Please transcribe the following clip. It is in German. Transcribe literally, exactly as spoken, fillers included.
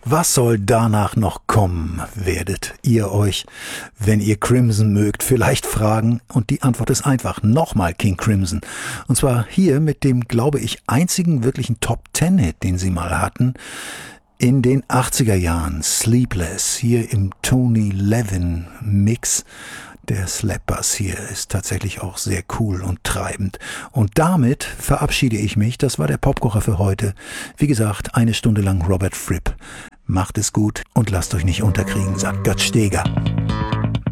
Was soll danach noch kommen, werdet ihr euch, wenn ihr Crimson mögt, vielleicht fragen. Und die Antwort ist einfach. Nochmal King Crimson. Und zwar hier mit dem, glaube ich, einzigen wirklichen Top-Ten-Hit, den sie mal hatten. In den achtziger Jahren. Sleepless. Hier im Tony Levin Mix. Der Slap-Bass hier ist tatsächlich auch sehr cool und treibend. Und damit verabschiede ich mich. Das war der Popkocher für heute. Wie gesagt, eine Stunde lang Robert Fripp. Macht es gut und lasst euch nicht unterkriegen, sagt Götz Steger.